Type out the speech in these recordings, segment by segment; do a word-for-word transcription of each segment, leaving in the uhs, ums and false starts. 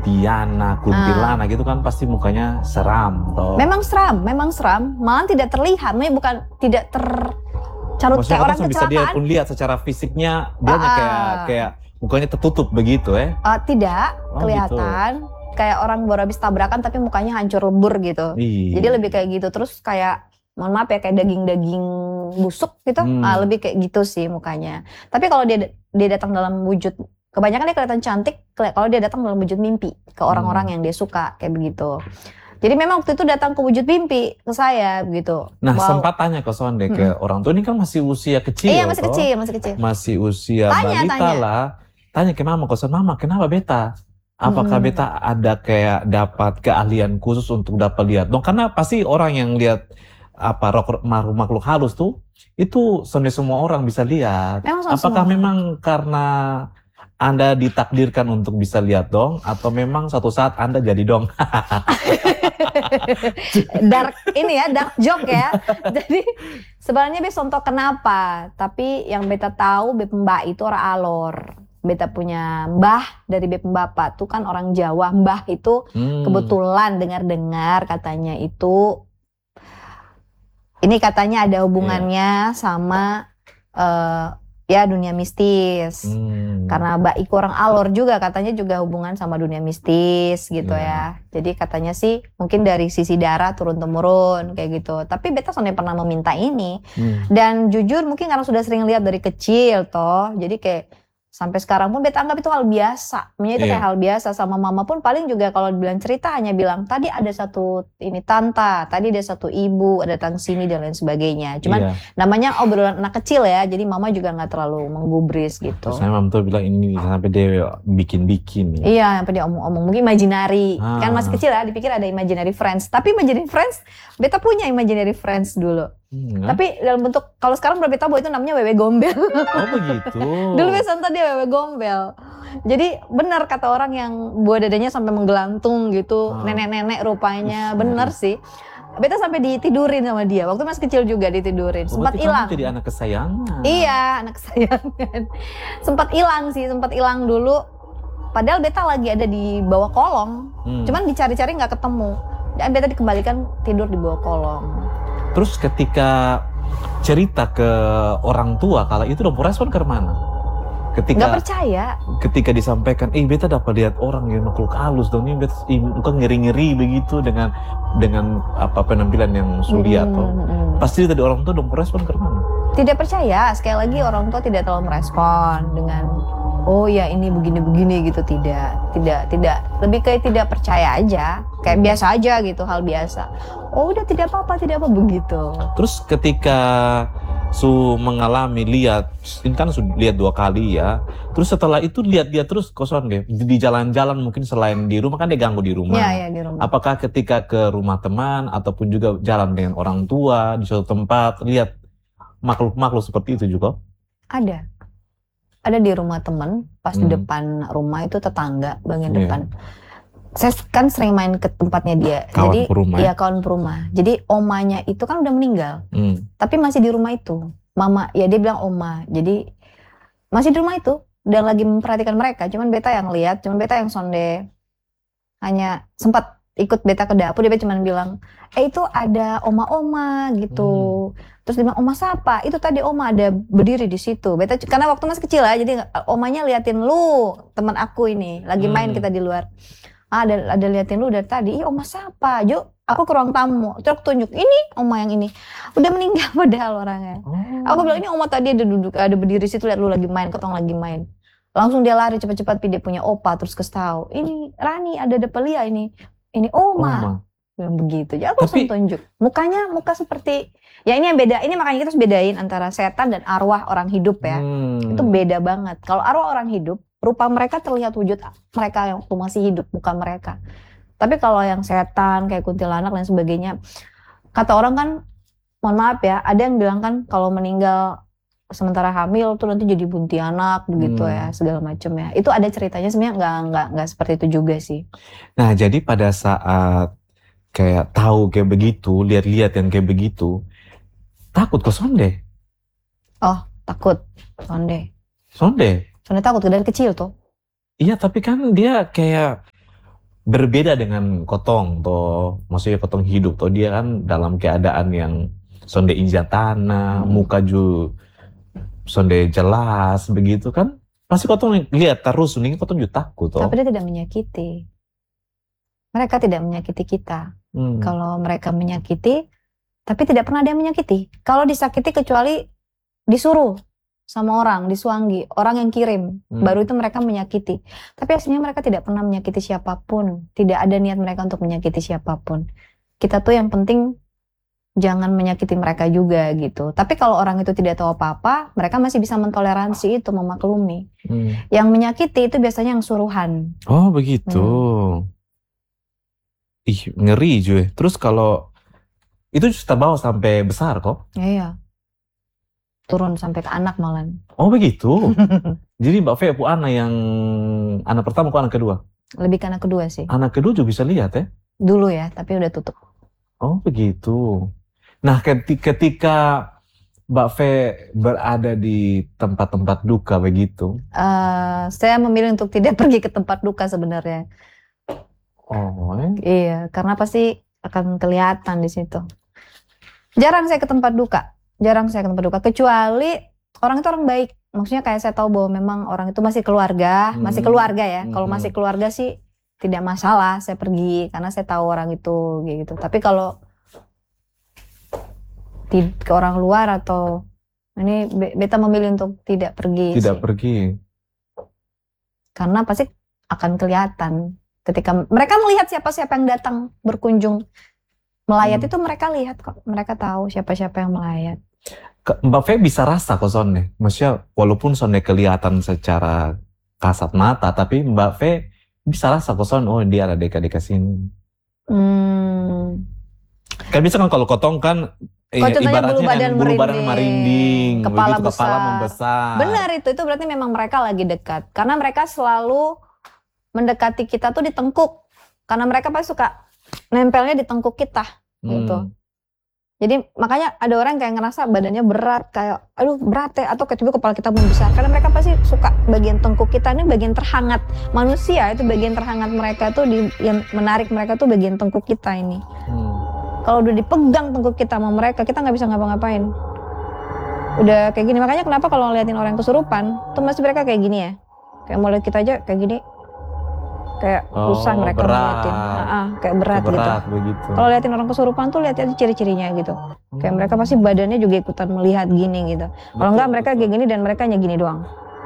Tiana, kuntilanak gitu kan pasti mukanya seram toh. Memang seram, memang seram. Malah tidak terlihat, maksudnya bukan tidak tercarut Maksudnya kayak orang kan bisa dia kecelakaan. pun lihat secara fisiknya dia hanya Ah, kayak ah. kayak mukanya tertutup begitu eh. Uh, tidak Oh, kelihatan kayak orang baru habis tabrakan tapi mukanya hancur lebur gitu. Ih. Jadi lebih kayak gitu. Terus kayak mohon maaf ya kayak daging-daging busuk gitu. Hmm. Ah, lebih kayak gitu sih mukanya. Tapi kalau dia dia datang dalam wujud, kebanyakan dia kelihatan cantik keli- kalau dia datang dalam wujud mimpi ke orang-orang Hmm. yang dia suka kayak begitu. Jadi memang waktu itu datang ke wujud mimpi ke saya begitu. Nah, Wow. sempat tanya ke Sonde ke orang tua ini kan masih usia kecil. Iya masih toh. kecil, masih kecil. Masih usia Tanya, balita tanya. lah. Tanya ke mama, kosan mama, kenapa beta? Apakah Hmm. beta ada kayak dapat keahlian khusus untuk dapat lihat? Dong karena pasti orang yang lihat apa rock makhluk makhluk halus tuh itu Sonde semua orang bisa lihat. Memang semua Apakah semua. memang karena Anda ditakdirkan untuk bisa lihat dong atau memang suatu saat Anda jadi dong? Dark ini ya, dark joke ya. Jadi sebenarnya beta contoh kenapa, tapi yang beta tahu beta mbak itu orang Alor. Beta punya mbah dari beta bapak tuh kan orang Jawa. Mbah itu Hmm. kebetulan dengar-dengar katanya itu ini katanya ada hubungannya sama eh, ya dunia mistis. Hmm. Karena Mbak Iko orang Alor juga katanya juga hubungan sama dunia mistis gitu Yeah. ya. Jadi katanya sih mungkin dari sisi darah turun temurun kayak gitu. Tapi beta soalnya pernah meminta ini. Hmm. Dan jujur mungkin karena sudah sering lihat dari kecil toh. Jadi kayak sampai sekarang pun beta anggap itu hal biasa. Maksudnya itu Iya. kayak hal biasa. Sama mama pun paling juga kalau bilang cerita hanya bilang tadi ada satu ini tanta, tadi ada satu ibu, ada datang sini dan lain sebagainya. Cuman Iya. namanya obrolan anak kecil ya. Jadi mama juga nggak terlalu menggubris gitu. Terus saya tuh bilang ini sampai dia bikin-bikin ya. Iya, sampai dia omong-omong mungkin imaginary. Ah. Kan masih kecil ya, dipikir ada imaginary friends. Tapi imaginary friends, beta punya imaginary friends dulu. Hmm, Tapi dalam bentuk kalau sekarang udah beta tahu itu namanya wewe gombel. oh begitu. Dulu beta santai dia wewe gombel. Jadi benar kata orang yang buah dadanya sampai menggelantung gitu, Ah. nenek-nenek rupanya. Bener sih. Beta sampai ditidurin sama dia. Waktu masih kecil juga ditidurin. Oh, Sempat berarti hilang. kamu jadi anak kesayangan. Iya, anak kesayangan. Sempat hilang sih, sempat hilang dulu. Padahal beta lagi ada di bawah kolong. Hmm. Cuman dicari-cari nggak ketemu. Dan beta dikembalikan tidur di bawah kolong. Terus ketika cerita ke orang tua kalau itu udah respon ke mana? Nggak Ketika percaya. ketika disampaikan, eh beta dapat lihat orang yang makhluk halus dong ini beta ih, bukan ngeri-ngeri begitu dengan dengan apa penampilan yang sulia Hmm, atau hmm. pasti tadi orang tua dong respon ke mana? Tidak percaya. Sekali lagi orang tua tidak terlalu merespon dengan oh ya ini begini-begini gitu. Tidak, tidak, tidak. Lebih kayak tidak percaya aja. Kayak biasa aja gitu, hal biasa. Oh udah tidak apa-apa, tidak apa begitu. Terus ketika Su mengalami lihat, ini kan sudah lihat dua kali ya. Terus setelah itu lihat dia terus kosan deh di jalan-jalan mungkin selain di rumah kan dia ganggu di rumah. Iya, iya di rumah. Apakah ketika ke rumah teman ataupun juga jalan dengan orang tua di suatu tempat lihat makhluk-makhluk seperti itu juga? Ada. Ada di rumah temen, pas di Hmm. depan rumah itu tetangga bagian Iya. depan. Saya kan sering main ke tempatnya dia. Kawan Jadi perumah ya? iya kawan perumah. Jadi omanya itu kan udah meninggal, Hmm. tapi masih di rumah itu. Mama, ya dia bilang oma. Jadi masih di rumah itu dan lagi memperhatikan mereka. Cuman beta yang lihat, cuman beta yang sonde. Hanya sempat ikut beta ke dapur, dia cuma bilang, eh itu ada oma-oma gitu. Terus dia bilang, oma siapa? Itu tadi oma ada berdiri di situ. Beta karena waktu masih kecil ya, jadi omanya liatin lu, teman aku ini, lagi main Hmm. kita di luar. Ah, ada ada liatin lu dari tadi. Ih, oma siapa? Jo, aku ke ruang tamu. Terus aku tunjuk, ini oma yang ini. Udah meninggal padahal orangnya. Oh. Aku bilang, ini oma tadi ada duduk, ada berdiri situ, lihat lu lagi main, ketong lagi main. Langsung dia lari cepat-cepat, dia punya opa, terus kasih tahu, ini Rani ada Depelia ini. Ini oma. Oma. Bilang begitu. Jadi aku langsung Tapi- tunjuk. Mukanya muka seperti, ya ini yang beda. Ini makanya kita harus bedain antara setan dan arwah orang hidup ya. Hmm. Itu beda banget. Kalau arwah orang hidup, rupa mereka terlihat wujud mereka yang waktu masih hidup, bukan mereka. Tapi kalau yang setan, kayak kuntilanak dan sebagainya, kata orang kan, mohon maaf ya, ada yang bilang kan kalau meninggal sementara hamil tuh nanti jadi buntianak begitu Hmm. ya, segala macam ya. Itu ada ceritanya, sebenarnya nggak nggak nggak seperti itu juga sih. Nah, jadi pada saat kayak tahu kayak begitu, lihat-lihat yang kayak begitu, takut ke Sonde. Oh, takut, Sonde. Sonde. Sonde takut dari kecil tuh. Iya, tapi kan dia kayak berbeda dengan kotong toh, maksudnya kotong hidup toh, dia kan dalam keadaan yang sonde injak tanah, Hmm. muka ju sonde jelas begitu kan, pasti kotong lihat terus, ini kotong juga takut toh. Tapi dia tidak menyakiti. Mereka tidak menyakiti kita. Hmm. Kalau mereka menyakiti, tapi tidak pernah ada yang menyakiti. Kalau disakiti kecuali disuruh sama orang, disuangi, orang yang kirim, Hmm. baru itu mereka menyakiti. Tapi aslinya mereka tidak pernah menyakiti siapapun. Tidak ada niat mereka untuk menyakiti siapapun. Kita tuh yang penting jangan menyakiti mereka juga gitu. Tapi kalau orang itu tidak tahu apa-apa, mereka masih bisa mentoleransi itu, memaklumi. Hmm. Yang menyakiti itu biasanya yang suruhan. Oh begitu. Hmm. Ih ngeri cuy. Terus kalau itu terbawa sampai besar kok. Ya, iya. Turun sampai ke anak malah. Oh begitu. Jadi Mbak Fe pu anak yang anak pertama kok anak kedua? Lebih ke anak kedua sih. Anak kedua juga bisa lihat ya? Dulu ya, tapi udah tutup. Oh begitu. Nah ketika, ketika Mbak Fe berada di tempat-tempat duka begitu. Uh, saya memilih untuk tidak pergi ke tempat duka sebenarnya. Oh eh. Iya, karena pasti akan kelihatan di situ. Jarang saya ke tempat duka. Jarang saya ke tempat duka. Kecuali orang itu orang baik. Maksudnya kayak saya tahu bahwa memang orang itu masih keluarga. Hmm. Masih keluarga ya. Hmm. Kalau masih keluarga sih tidak masalah saya pergi. Karena saya tahu orang itu gitu. Tapi kalau ke orang luar atau ini beta memilih untuk tidak pergi. Tidak sih. pergi. Karena pasti akan kelihatan ketika mereka melihat siapa-siapa yang datang berkunjung melayat. Hmm. Itu mereka lihat kok. Mereka tahu siapa-siapa yang melayat. Mbak Fe bisa rasa kok sonne. Maksudnya walaupun sonne kelihatan secara kasat mata, tapi Mbak Fe bisa rasa kok sonne, oh dia ada dekat-dekat sini. Hmm. Kan bisa kan kalau kotong kan Kok eh, ibaratnya bulu badan kan bulu badan merinding, merinding, kepala begitu, besar. kepala membesar. Benar itu, itu berarti memang mereka lagi dekat. Karena mereka selalu mendekati kita tuh di tengkuk. Karena mereka pasti suka nempelnya di tengkuk kita gitu. Hmm. Jadi makanya ada orang kayak ngerasa badannya berat, kayak aduh berat ya, atau kayak tiba kepala kita membesar. Karena mereka pasti suka bagian tengkuk kita ini bagian terhangat. Manusia itu bagian terhangat mereka tuh di, yang menarik mereka tuh bagian tengkuk kita ini. Hmm. Kalau udah dipegang tengkuk kita sama mereka, kita nggak bisa ngapa-ngapain. Udah kayak gini, makanya kenapa kalau ngeliatin orang kesurupan, tuh masih mereka kayak gini ya. Kayak mau lihat kita aja kayak gini. Kayak Oh, susah mereka berat. ngeliatin. Nah, kayak berat, Berat gitu. begitu. Kalau liatin orang kesurupan tuh lihat aja ciri-cirinya gitu. Kayak mereka pasti badannya juga ikutan melihat gini gitu. Kalau enggak mereka kayak gini dan mereka hanya gini doang.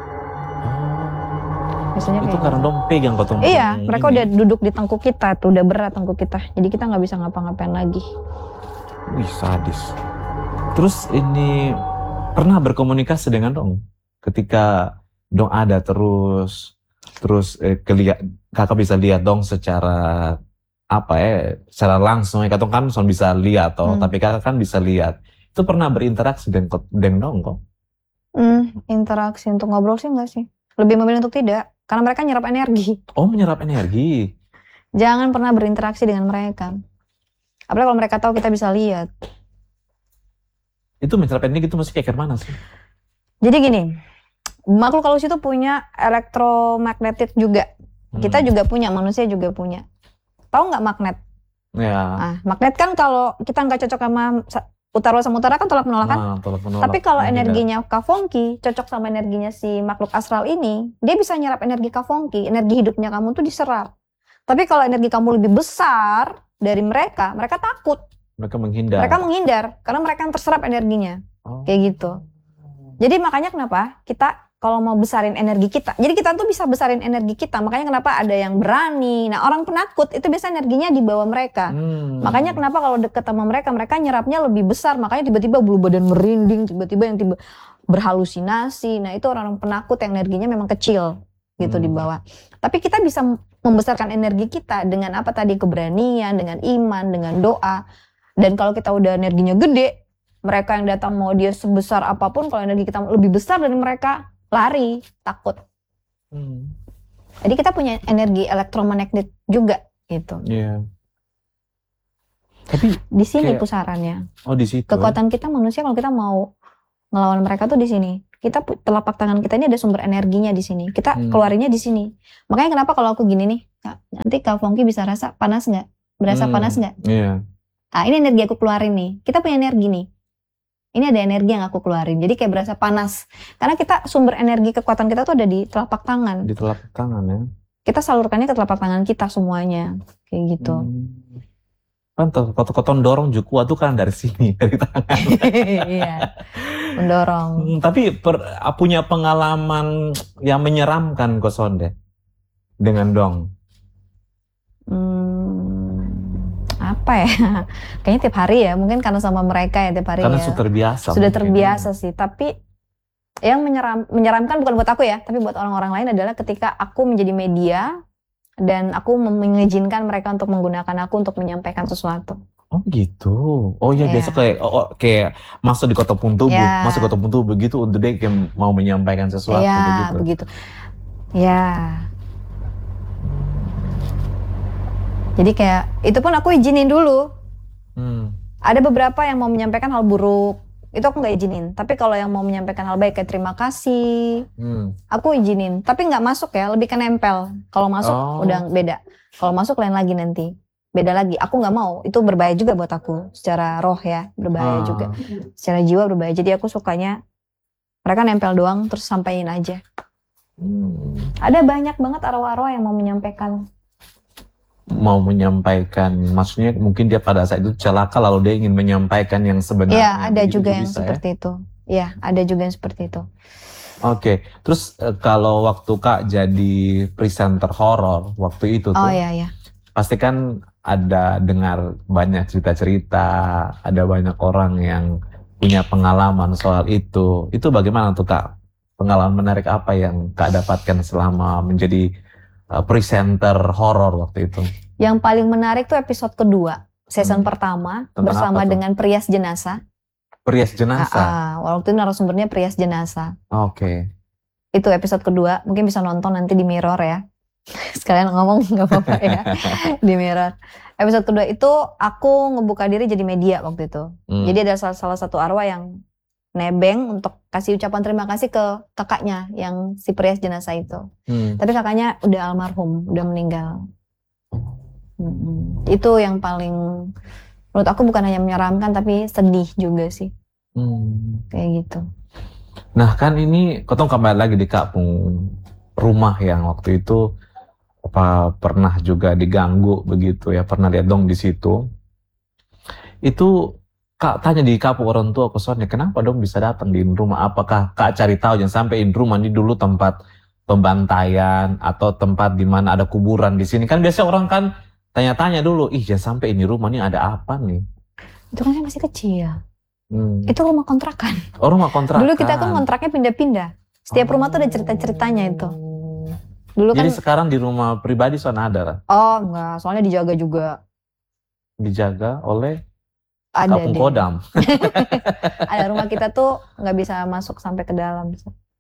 Biasanya Itu kayak karena gitu. dong pegang kotong. Iya, mereka udah duduk di tengkuk kita tuh, udah berat tengkuk kita. Jadi kita nggak bisa ngapa-ngapain lagi. Wih sadis. Terus ini pernah berkomunikasi dengan dong ketika dong ada terus terus eh, kelihat kakak bisa lihat dong secara apa ya, secara langsung ya katong kan son bisa lihat toh, Hmm. tapi kakak kan bisa lihat. Itu pernah berinteraksi dengan dengan dong kok? Hmm, interaksi untuk ngobrol sih enggak sih. Lebih memilih untuk tidak, karena mereka nyerap energi. Oh menyerap energi. Jangan pernah berinteraksi dengan mereka. Apalagi kalau mereka tahu kita bisa lihat. Itu menyerap energi itu mesti kayak mana sih? Jadi gini, makhluk halus itu punya elektromagnetik juga. Kita Hmm. juga punya, manusia juga punya. Tahu nggak magnet? Ya. Nah, magnet kan kalau kita nggak cocok sama utara sama utara kan tolak menolak kan? Nah, tolak menolak. Tapi kalau Menghindar. energinya Kafongki cocok sama energinya si makhluk astral ini, dia bisa nyerap energi Kafongki, energi hidupnya kamu tuh diserap. Tapi kalau energi kamu lebih besar dari mereka, mereka takut. Mereka menghindar. Mereka menghindar karena mereka yang terserap energinya. Oh. Kayak gitu. Jadi makanya kenapa kita kalau mau besarin energi kita, jadi kita tuh bisa besarin energi kita. Makanya kenapa ada yang berani. Nah orang penakut itu biasa energinya di bawah mereka. Hmm. Makanya kenapa kalau deket sama mereka, mereka nyerapnya lebih besar. Makanya tiba-tiba bulu badan merinding, tiba-tiba yang tiba berhalusinasi. Nah itu orang-orang penakut yang energinya memang kecil gitu Hmm. di bawah. Tapi kita bisa membesarkan energi kita dengan apa tadi, keberanian, dengan iman, dengan doa. Dan kalau kita udah energinya gede, mereka yang datang mau dia sebesar apapun, kalau energi kita lebih besar dari mereka, lari, takut. Hmm. Jadi kita punya energi elektromagnetik juga gitu. Iya. Tapi Di sini Kayak- pusarannya. oh di situ. Kekuatan kita manusia kalau kita mau ngelawan mereka tuh di sini. kita pu- telapak tangan kita ini ada sumber energinya di sini. Kita Hmm. keluarinnya di sini. Makanya kenapa kalau aku gini nih, Kak, nanti Kak Fongki bisa rasa panas nggak? Berasa Hmm, panas nggak? Iya. Ah, ini energi aku keluarin nih. Kita punya energi nih. Ini ada energi yang aku keluarin. Jadi kayak berasa panas. Karena kita sumber energi kekuatan kita tuh ada di telapak tangan. Di telapak tangan ya. Kita salurkannya ke telapak tangan kita semuanya. Kayak gitu. Hmm. Kan koton dorong Jukua tuh kan dari sini, dari tangan. Iya. Mendorong. Hmm, tapi per- punya pengalaman yang menyeramkan kok Sonde dengan dong. Hmm, apa ya? Kayaknya tiap hari ya. Mungkin karena sama mereka ya tiap hari Karena ya. sudah terbiasa. Sudah mungkin. terbiasa sih. Tapi yang menyeram, menyeramkan bukan buat aku ya, tapi buat orang-orang lain adalah ketika aku menjadi media dan aku mengizinkan mereka untuk menggunakan aku untuk menyampaikan sesuatu. Oh gitu. Oh iya, Iya. biasa kayak oh, oh, kayak masuk di kota tubuh, Iya. masuk kota tubuh begitu untuk dia kayak mau menyampaikan sesuatu Iya, begitu. begitu. Ya. Jadi kayak itu pun aku izinin dulu. Hmm. Ada beberapa yang mau menyampaikan hal buruk, itu aku nggak izinin. Tapi kalau yang mau menyampaikan hal baik kayak terima kasih, Hmm. aku izinin. Tapi nggak masuk ya, lebih ke nempel. Kalau masuk Oh. udah beda. Kalau masuk lain lagi nanti, beda lagi. Aku nggak mau. Itu berbahaya juga buat aku. Secara roh ya, berbahaya Ah. juga. Secara jiwa berbahaya. Jadi aku sukanya mereka nempel doang, terus sampaikan aja. Hmm. Ada banyak banget arwah-arwah yang mau menyampaikan. Mau menyampaikan, maksudnya mungkin dia pada saat itu celaka lalu dia ingin menyampaikan yang sebenarnya. Iya, ada Begitu juga yang bisa, ya? seperti itu. Iya, ada juga yang seperti itu. Oke, terus eh, kalau waktu Kak jadi presenter horor waktu itu tuh, Oh iya, iya. pasti kan ada dengar banyak cerita-cerita, ada banyak orang yang punya pengalaman soal itu. Itu bagaimana tuh Kak? Pengalaman menarik apa yang Kak dapatkan selama menjadi uh, presenter horor waktu itu? Yang paling menarik tuh episode kedua, season Hmm. pertama Tentang bersama apa tuh? dengan Prias Jenazah. Perias jenazah. Ah, ah, waktu itu narasumbernya Prias Jenazah. Oke. Itu episode kedua, mungkin bisa nonton nanti di Mirror ya. Sekalian ngomong nggak apa-apa ya, di Mirror. Episode kedua itu aku ngebuka diri jadi media waktu itu. Hmm. Jadi ada salah, salah satu arwah yang nebeng untuk kasih ucapan terima kasih ke kakaknya yang si Prias Jenazah itu. Hmm. Tapi kakaknya udah almarhum, udah meninggal. Mm-mm. Itu yang paling menurut aku bukan hanya menyeramkan tapi sedih juga sih, Hmm. kayak gitu. Nah kan ini kotong kembali lagi di kampung rumah yang waktu itu apa pernah juga diganggu begitu ya, pernah lihat dong di situ. Itu Kak tanya di kampung orang tua kosannya, kenapa dong bisa datang di rumah? Apakah Kak cari tahu jangan sampai in rumah ini dulu tempat pembantaian atau tempat di mana ada kuburan di sini? Kan biasa orang kan tanya-tanya dulu, ih jangan sampai ini rumah ini ada apa nih? Itu kan saya masih kecil. Hmm. Itu rumah kontrakan. Oh, rumah kontrakan. Dulu kita kan kontraknya pindah-pindah. Setiap rumah tuh ada cerita-ceritanya itu. Dulu kan, Jadi sekarang di rumah pribadi sana ada lah, oh enggak, soalnya dijaga juga. dijaga oleh Ada Kampung deh. Kodam. Ada rumah kita tuh nggak bisa masuk sampai ke dalam.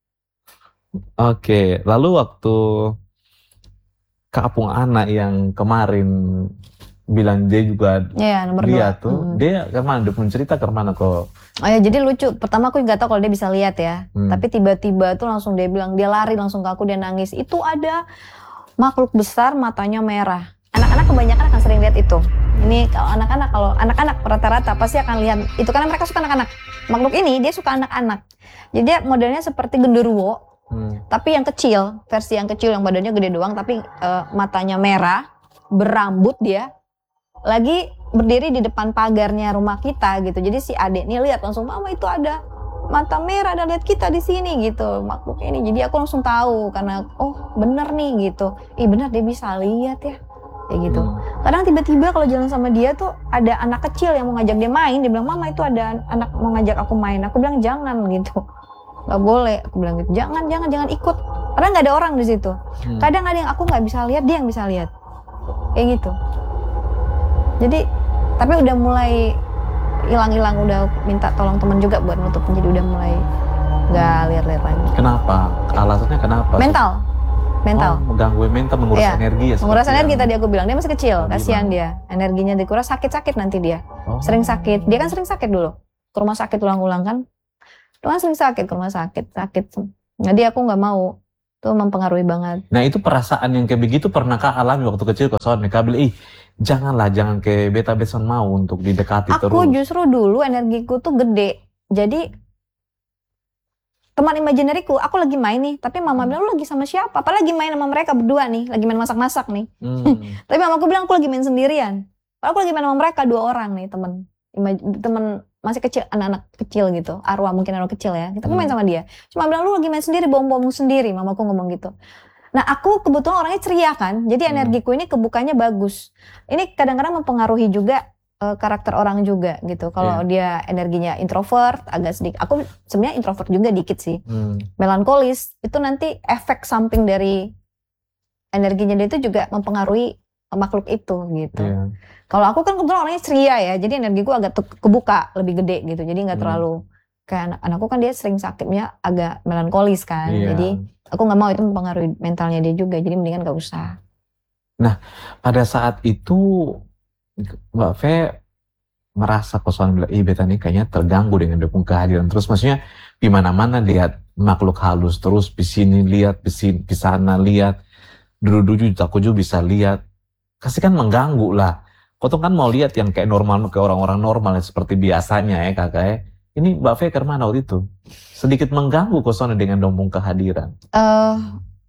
Oke, lalu waktu Kampung Anak yang kemarin bilang dia juga Ya, nomor dia dua. tuh, Mm. dia kemana? Dia pun cerita kemana kok? Oh ya, jadi lucu. Pertama aku nggak tahu kalau dia bisa lihat ya. Hmm. Tapi tiba-tiba tuh langsung dia bilang, dia lari langsung ke aku, dia nangis. Itu ada makhluk besar, matanya merah. Anak-anak kebanyakan akan sering lihat itu. Ini kalau anak-anak, kalau anak-anak rata-rata pasti akan lihat itu karena mereka suka anak-anak. Makhluk ini dia suka anak-anak. Jadi dia modelnya seperti genderuwo, Hmm. tapi yang kecil, versi yang kecil yang badannya gede doang, tapi eh, matanya merah, berambut dia, lagi berdiri di depan pagarnya rumah kita gitu. Jadi si adik nih lihat langsung, mama itu ada mata merah, ada lihat kita di sini gitu, makhluk ini. Jadi aku langsung tahu karena oh bener nih gitu. Ih bener dia bisa lihat ya, kayak gitu. Hmm. Kadang tiba-tiba kalau jalan sama dia tuh ada anak kecil yang mau ngajak dia main, dia bilang mama itu ada anak mau ngajak aku main. Aku bilang jangan gitu, nggak boleh. Aku bilang gitu, jangan jangan jangan ikut. Karena nggak ada orang di situ. Hmm. Kadang ada yang aku nggak bisa lihat, dia yang bisa lihat, kayak gitu. Jadi tapi udah mulai hilang-hilang, udah minta tolong teman juga buat nutupin, jadi udah mulai nggak lihat-lihat lagi. Kenapa? Alasannya kenapa? Mental, mental. Oh, mengganggu mental, menguras Iya, energi ya. Menguras seperti energi yang- tadi aku bilang, dia masih kecil, Tadi kasihan bilang. dia. Energinya dikuras, sakit-sakit nanti dia. Oh. Sering sakit, dia kan sering sakit dulu. Ke rumah sakit ulang-ulang kan. Tuhan sering sakit ke rumah sakit, sakit. Jadi aku nggak mau. Itu mempengaruhi banget. Nah itu perasaan yang kayak begitu pernahkah alami waktu kecil ke Son? Kak bilang, ih janganlah, jangan ke beta beson mau untuk didekati Aku terus. justru dulu energiku tuh gede. Jadi teman imagineriku, aku lagi main nih, tapi mama bilang lu lagi sama siapa? Apa lagi main sama mereka berdua nih, lagi main masak-masak nih. Hmm. Tapi mamaku bilang aku lagi main sendirian. Padahal aku lagi main sama mereka dua orang nih temen, Imaj- temen masih kecil, anak-anak kecil gitu, arwah mungkin arwah kecil ya. Kita main Hmm. sama dia. Cuma bilang lu lagi main sendiri, bom-bom sendiri, mamaku ngomong gitu. Nah aku kebetulan orangnya ceria kan, jadi Hmm. energiku ini kebukanya bagus. Ini kadang-kadang mempengaruhi juga eh, karakter orang juga gitu. Kalau dia energinya introvert, agak sedikit. Aku sebenarnya introvert juga dikit sih. Hmm. Melankolis itu nanti efek samping dari energinya dia itu juga mempengaruhi makhluk itu gitu. Iya. Kalau aku kan kebetulan orangnya ceria ya, jadi energiku agak te- kebuka, lebih gede gitu. Jadi nggak Hmm. terlalu kayak anak- anakku kan dia sering sakitnya agak melankolis kan. Iya. Jadi aku nggak mau itu mempengaruhi mentalnya dia juga. Jadi mendingan gak usah. Pada saat itu Mbak Fe merasa kosongan bilang, ih beta nih kayaknya terganggu dengan dukung kehadiran terus. Maksudnya di mana-mana lihat makhluk halus terus, di sini lihat, di sini, di sana lihat, dulu-dulu aku juga bisa lihat. Kasih kan mengganggu lah. Kau tuh kan mau lihat yang kayak normal, kayak orang-orang normal seperti biasanya ya kakak ya. Ini Mbak Fe ke mana waktu itu? Sedikit mengganggu kosongan dengan dompung kehadiran. eh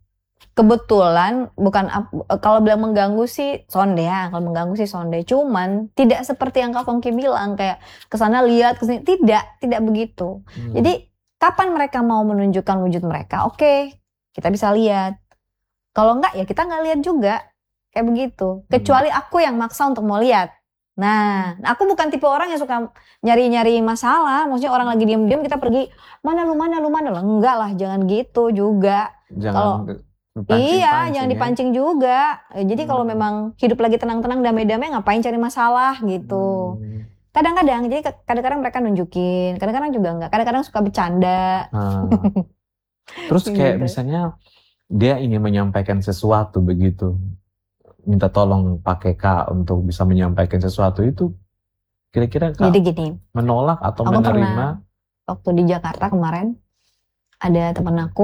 Kebetulan bukan ap- kalau bilang mengganggu sih sonde ya, kalau mengganggu sih sonde. Cuman tidak seperti yang Kak Fongki bilang kayak kesana lihat kesini, tidak, tidak begitu. Hmm. Jadi kapan mereka mau menunjukkan wujud mereka, oke kita bisa lihat. Kalau enggak ya kita nggak lihat juga, kayak begitu. Kecuali aku yang maksa untuk mau lihat. Nah, aku bukan tipe orang yang suka nyari-nyari masalah. Maksudnya orang lagi diam-diam kita pergi mana lu mana lu mana lah, enggak lah, jangan gitu juga. Jangan Kalau dipancing-pancing iya, jangan ya. dipancing juga. Eh, Jadi kalau Hmm. memang hidup lagi tenang-tenang, damai-damai, ngapain cari masalah gitu. Hmm. Kadang-kadang, jadi ka- kadang-kadang mereka nunjukin, kadang-kadang juga enggak. Kadang-kadang suka bercanda. Ah. Terus kayak Gitu. misalnya dia ingin menyampaikan sesuatu begitu, minta tolong pakai Kak untuk bisa menyampaikan sesuatu itu, kira-kira Kak Jadi gini, menolak atau aku menerima? pernah waktu di Jakarta kemarin, ada temen aku